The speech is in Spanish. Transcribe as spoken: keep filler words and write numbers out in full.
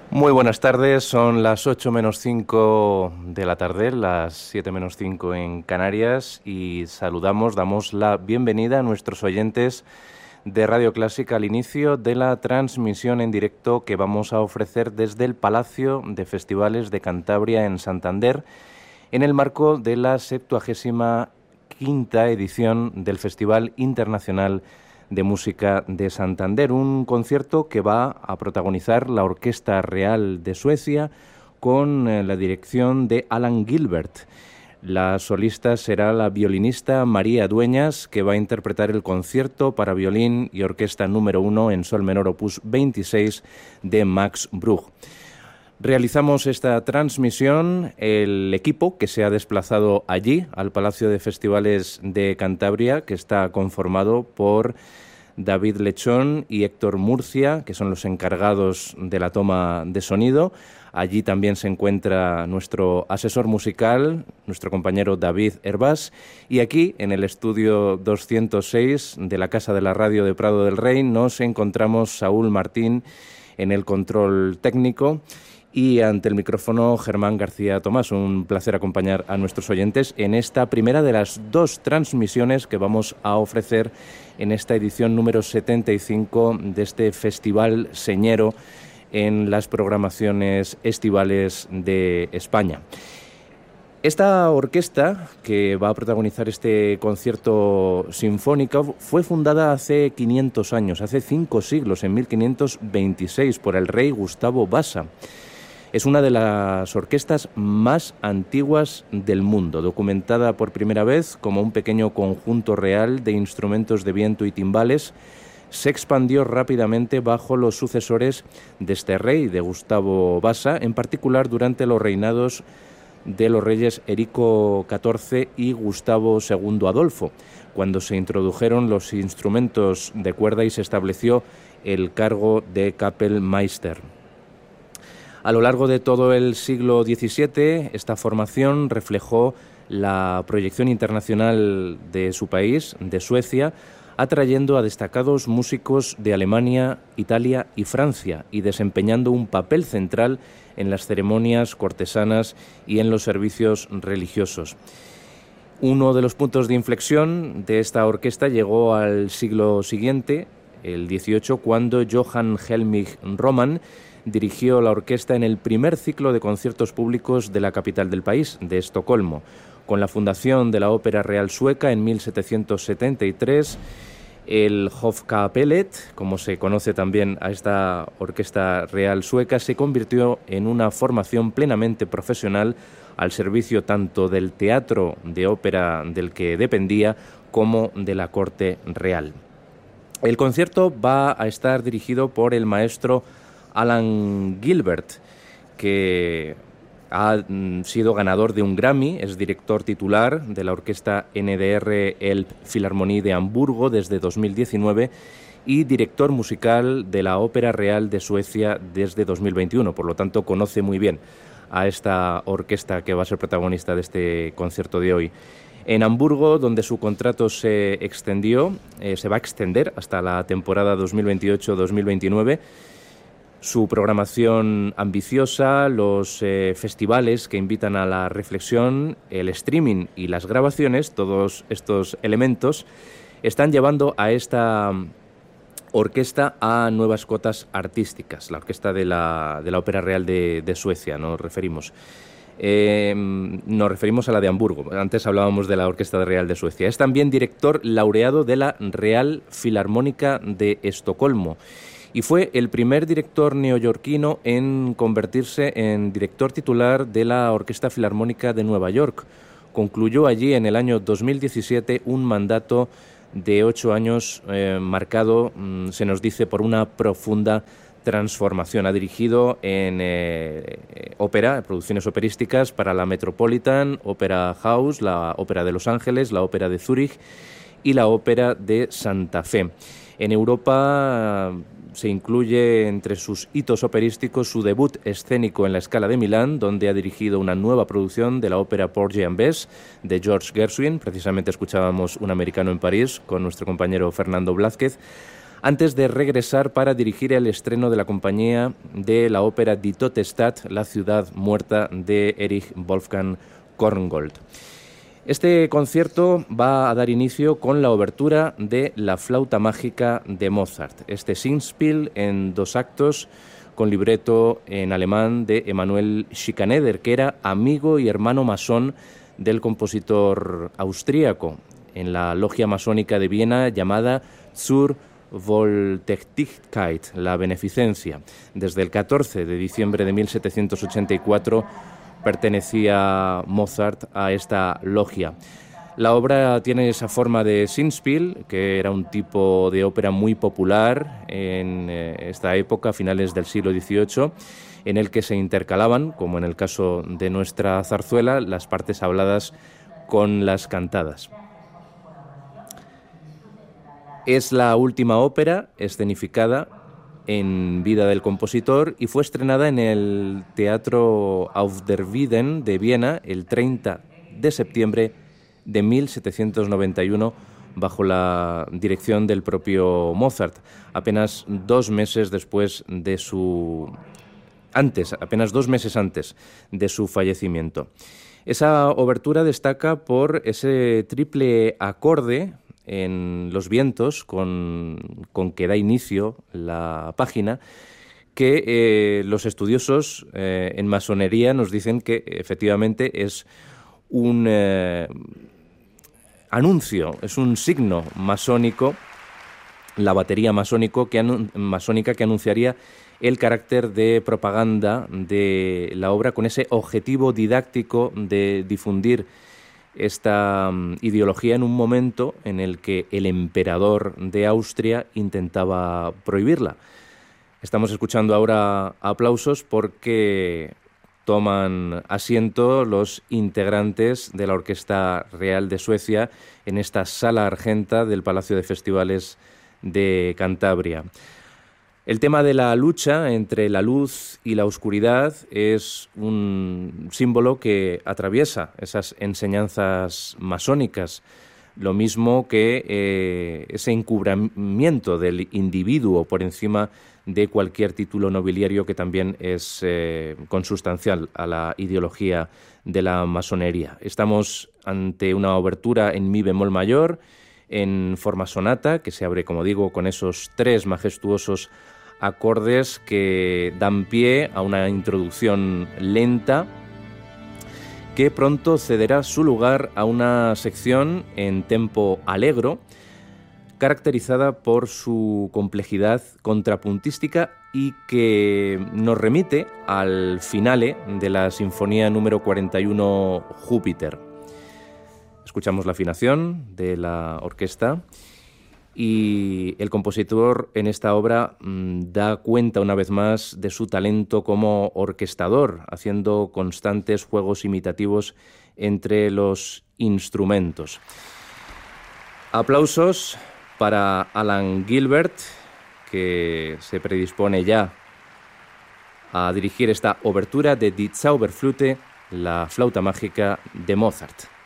Muy buenas tardes, son las ocho menos cinco de la tarde, las siete menos cinco en Canarias, y saludamos, damos la bienvenida a nuestros oyentes de Radio Clásica al inicio de la transmisión en directo que vamos a ofrecer desde el Palacio de Festivales de Cantabria en Santander, en el marco de la septuagésima quinta edición del Festival Internacional de Música de Santander, un concierto que va a protagonizar la Orquesta Real de Suecia con eh, la dirección de Alan Gilbert. La solista será la violinista María Dueñas, que va a interpretar el concierto para violín y orquesta número uno en sol menor opus veintiséis de Max Bruch. Realizamos esta transmisión el equipo que se ha desplazado allí, al Palacio de Festivales de Cantabria, que está conformado por David Lechón y Héctor Murcia, que son los encargados de la toma de sonido. Allí también se encuentra nuestro asesor musical, nuestro compañero David Hervás, y aquí, en el estudio doscientos seis de la Casa de la Radio de Prado del Rey, nos encontramos Saúl Martín en el control técnico. Y ante el micrófono, Germán García Tomás. Un placer acompañar a nuestros oyentes en esta primera de las dos transmisiones que vamos a ofrecer en esta edición número setenta y cinco de este Festival Señero en las programaciones estivales de España. Esta orquesta que va a protagonizar este concierto sinfónico fue fundada hace quinientos años, hace cinco siglos, en mil quinientos veintiséis, por el rey Gustavo Vasa. Es una de las orquestas más antiguas del mundo, documentada por primera vez como un pequeño conjunto real de instrumentos de viento y timbales. Se expandió rápidamente bajo los sucesores de este rey, de Gustavo Vasa, en particular durante los reinados de los reyes Erico catorce y Gustavo segundo Adolfo, cuando se introdujeron los instrumentos de cuerda y se estableció el cargo de Kapellmeister. A lo largo de todo el siglo diecisiete, esta formación reflejó la proyección internacional de su país, de Suecia, atrayendo a destacados músicos de Alemania, Italia y Francia, y desempeñando un papel central en las ceremonias cortesanas y en los servicios religiosos. Uno de los puntos de inflexión de esta orquesta llegó al siglo siguiente, el dieciocho, cuando Johann Helmich Roman dirigió la orquesta en el primer ciclo de conciertos públicos de la capital del país, de Estocolmo. Con la fundación de la Ópera Real Sueca en mil setecientos setenta y tres, el Hofkapellet, como se conoce también a esta orquesta real sueca, se convirtió en una formación plenamente profesional al servicio tanto del teatro de ópera del que dependía como de la corte real. El concierto va a estar dirigido por el maestro Alan Gilbert, que ha sido ganador de un Grammy, es director titular de la orquesta N D R Elbphilharmonie de Hamburgo desde dos mil diecinueve y director musical de la Ópera Real de Suecia desde dos mil veintiuno. Por lo tanto, conoce muy bien a esta orquesta que va a ser protagonista de este concierto de hoy. En Hamburgo, donde su contrato se extendió, eh, se va a extender hasta la temporada dos mil veintiocho dos mil veintinueve, su programación ambiciosa, los eh, festivales que invitan a la reflexión, el streaming y las grabaciones, todos estos elementos están llevando a esta orquesta a nuevas cotas artísticas, la orquesta de la, de la Ópera Real de, de Suecia, nos referimos. Eh, nos referimos a la de Hamburgo. Antes hablábamos de la Orquesta Real de Suecia. Es también director laureado de la Real Filarmónica de Estocolmo y fue el primer director neoyorquino en convertirse en director titular de la Orquesta Filarmónica de Nueva York. Concluyó allí en el año dos mil diecisiete un mandato de ocho años eh, marcado, mmm, se nos dice, por una profunda transformación. Ha dirigido en eh, ópera, producciones operísticas para la Metropolitan Opera House, la Ópera de Los Ángeles, la Ópera de Zúrich y la Ópera de Santa Fe. En Europa se incluye entre sus hitos operísticos su debut escénico en la Scala de Milán, donde ha dirigido una nueva producción de la ópera Porgy and Bess de George Gershwin. Precisamente escuchábamos Un americano en París con nuestro compañero Fernando Blázquez. antes de regresar para dirigir el estreno de la compañía de la ópera Die Tote Stadt, la ciudad muerta, de Erich Wolfgang Korngold. Este concierto va a dar inicio con la obertura de La flauta mágica de Mozart, este Singspiel en dos actos con libreto en alemán de Emanuel Schikaneder, que era amigo y hermano masón del compositor austríaco, en la logia masónica de Viena llamada Zur Wohltätigkeit, la beneficencia. Desde el catorce de diciembre de mil setecientos ochenta y cuatro pertenecía Mozart a esta logia. La obra tiene esa forma de Singspiel, que era un tipo de ópera muy popular en esta época, a finales del siglo dieciocho, en el que se intercalaban, como en el caso de nuestra zarzuela, las partes habladas con las cantadas. Es la última ópera escenificada en vida del compositor y fue estrenada en el Teatro Auf der Wieden de Viena el treinta de septiembre de mil setecientos noventa y uno bajo la dirección del propio Mozart, apenas dos meses después de su antes, apenas dos meses antes de su fallecimiento. Esa obertura destaca por ese triple acorde en los vientos con, con que da inicio la página, que eh, los estudiosos eh, en masonería nos dicen que efectivamente es un eh, anuncio, es un signo masónico, la batería masónico que anun- masónica que anunciaría el carácter de propaganda de la obra, con ese objetivo didáctico de difundir esta um, ideología en un momento en el que el emperador de Austria intentaba prohibirla. Estamos escuchando ahora aplausos porque toman asiento los integrantes de la Orquesta Real de Suecia en esta sala argenta del Palacio de Festivales de Cantabria. El tema de la lucha entre la luz y la oscuridad es un símbolo que atraviesa esas enseñanzas masónicas, lo mismo que eh, ese encubrimiento del individuo por encima de cualquier título nobiliario, que también es eh, consustancial a la ideología de la masonería. Estamos ante una obertura en mi bemol mayor, en forma sonata, que se abre, como digo, con esos tres majestuosos acordes que dan pie a una introducción lenta que pronto cederá su lugar a una sección en tempo allegro, caracterizada por su complejidad contrapuntística y que nos remite al finale de la Sinfonía número cuarenta y uno, Júpiter. Escuchamos la afinación de la orquesta y el compositor en esta obra mmm, da cuenta una vez más de su talento como orquestador, haciendo constantes juegos imitativos entre los instrumentos. Aplausos para Alan Gilbert, que se predispone ya a dirigir esta obertura de Die Zauberflöte, la flauta mágica de Mozart.